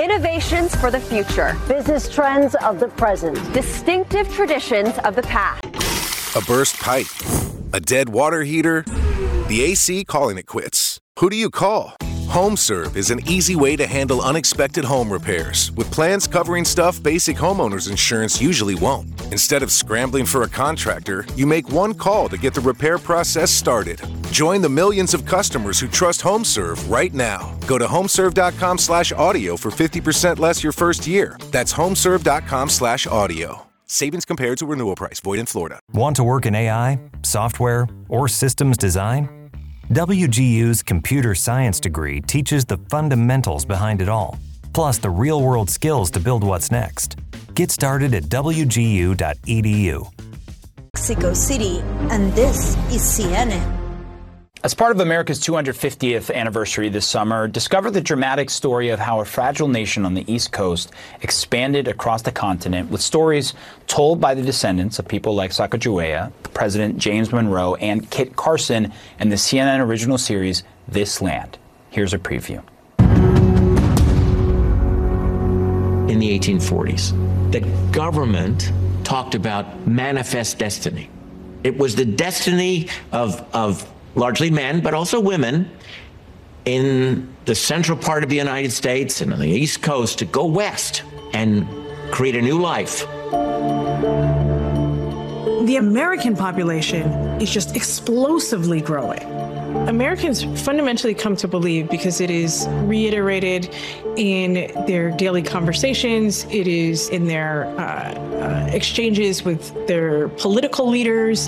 Innovations for the future. Business trends of the present. Distinctive traditions of the past. A burst pipe. A dead water heater. The AC calling it quits. Who do you call? HomeServe is an easy way to handle unexpected home repairs with plans covering stuff basic homeowners insurance usually won't. Instead of scrambling for a contractor, you make one call to get the repair process started. Join the millions of customers who trust HomeServe right now. Go to homeserve.com/audio for 50% less your first year. That's homeserve.com/audio. Savings compared to renewal price. Void in Florida. Want to work in AI, software, or systems design? WGU's computer science degree teaches the fundamentals behind it all, plus the real-world skills to build what's next. Get started at wgu.edu. Mexico City, and this is CNN. As part of America's 250th anniversary this summer, discover the dramatic story of how a fragile nation on the East Coast expanded across the continent with stories told by the descendants of people like Sacagawea, President James Monroe, and Kit Carson in the CNN original series, This Land. Here's a preview. In the 1840s, the government talked about manifest destiny. It was the destiny of largely men, but also women in the central part of the United States and on the East Coast to go west and create a new life. The American population is just explosively growing. Americans fundamentally come to believe, because it is reiterated in their daily conversations, it is in their exchanges with their political leaders,